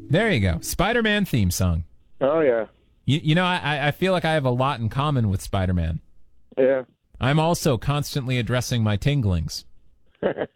There you go. Spider-Man theme song. Oh, yeah. You know, I feel like I have a lot in common with Spider-Man. Yeah. I'm also constantly addressing my tinglings.